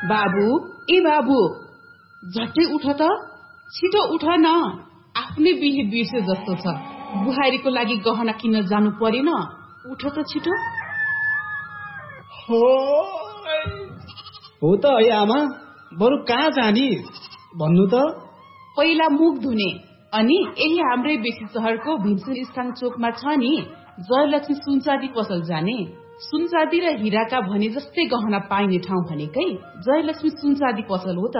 बाबु ए बाबु झट्टै उठ त, छिटो उठ न, आफ्नै बिहे बिर्से जस्तो छ। बुहारीको लागि गहना किन्न जानु परेन, उठ त छिटो। हो त है आमा, बरु कहाँ जाने भन्नु त। पहिला मुख धुने, अनि यही हाम्रै बेसी शहरको भीमसेन स्थान चोकमा छ नि जयलक्ष्मी सुनचाँदी पसल जाने। सुनचाँदी र हिराका भने जस्तै गहना पाइने ठाउँ भनेकै जयलक्ष्मी सुनचाँदी पसल हो त।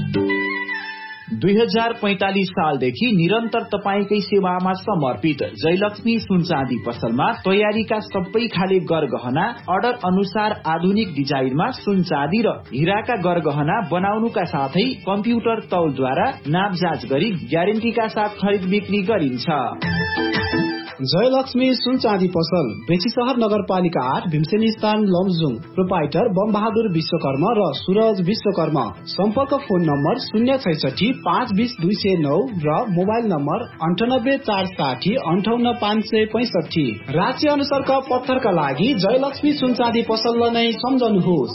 2045 सालदेखि निरन्तर तपाईकै सेवामा समर्पित जयलक्ष्मी सुनचाँदी पसलमा तयारीका सबै खाले गरगहना अर्डर अनुसार आधुनिक डिजाइनमा सुनचाँदी र हिराका गरगहना बनाउनुका साथै कम्प्युटर तौलद्वारा नापजाँच गरी ग्यारेन्टीका साथ खरिद बिक्री गरिन्छ। जयलक्ष्मी सुनचाँदी पसल, बेसी शहर नगरपालिका 8, भीमसेन स्थान लमजुङ। प्रोपाइटर बमबहादुर विश्वकर्मा र सूरज विश्वकर्मा। सम्पर्क फोन नम्बर 066 520 209 र मोबाइल नम्बर 98 460 58 565। राशि अनुसारका पत्थरका लागि जयलक्ष्मी सुनचाँदी पसललाई नै सम्झनुहोस्।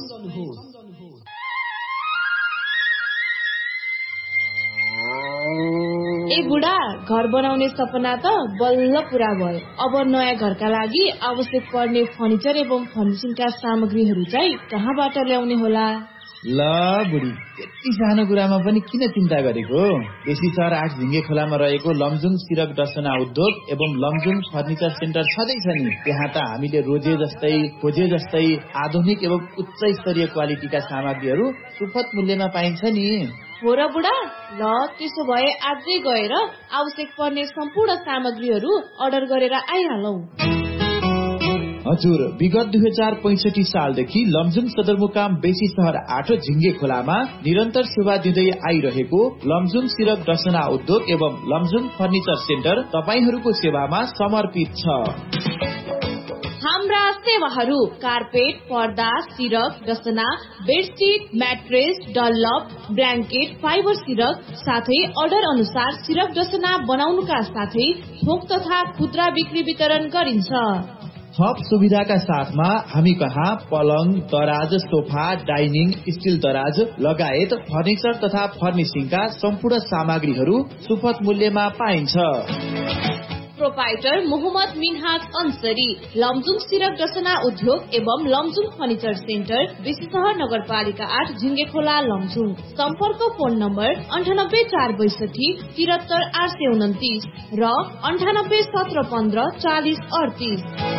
ए बुढा, घर बनाउने सपना त बल्ल पूरा भयो। अब नयाँ घरका लागि आवश्यक पर्ने फर्निचर एवं फर्निशिङका सामग्रीहरू चाहिँ कहाँबाट ल्याउने होला? ल बुढी, यति सानो कुरामा पनि किन चिन्ता गरेको? बेसी शहर 8 झिङ्गे खोलामा रहेको लमजुङ सिरक डसना उद्योग एवं लमजुङ फर्निचर सेन्टर छँदैछ नि। त्यहाँ त हामीले खोजे जस्तै आधुनिक एवं उच्च स्तरीय क्वालिटीका सामग्रीहरू सुपथ मूल्यमा पाइन्छ नि। हो र बुढा, ल त्यसो भए आजै गएर आवश्यक पर्ने सम्पूर्ण सामग्रीहरू अर्डर गरेर आइहालौं। हजुर, विगत 2065 सालदेखि लमजुङ सदरमुकाम बेसी शहर 8 झिङ्गे खोलामा निरन्तर सेवा दिँदै आइरहेको लमजुङ सिरक डसना उद्योग एवं लमजुङ फर्निचर सेन्टर तपाईहरूको सेवामा समर्पित छ। हाम्रा सेवाहरू कार्पेट, पर्दा, सिरक डसना, bedsheet, mattress, Dunlop, blanket, fibre सिरक, साथै अर्डर अनुसार सिरक डसना बनाउनुका साथै थोक तथा खुद्रा बिक्री वितरण गरिन्छ। थप सुविधाका साथमा हामी कहाँ पलङ, दराज, सोफा, डाइनिङ, स्टिल दराज लगायत फर्निचर तथा फर्निशिङका सम्पूर्ण सामग्रीहरू सुपथ मूल्यमा पाइन्छ। प्रोपाइटर मोहम्मद मिनहाज अंसरी, लमजुङ सिरक डसना उद्योग एवं लमजुङ फर्निचर सेन्टर, बेसी शहर नगरपालिका 8, झिङ्गे खोला लमजुङ। सम्पर्क फोन नम्बर 98 462 73 829 र 98 17 15 40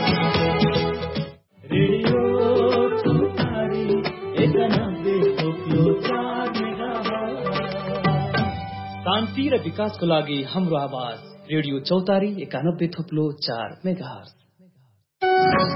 शान्ति र विकासको लागि हाम्रो आवाज रेडियो चौतारी 91.4 मेगाहर्ज।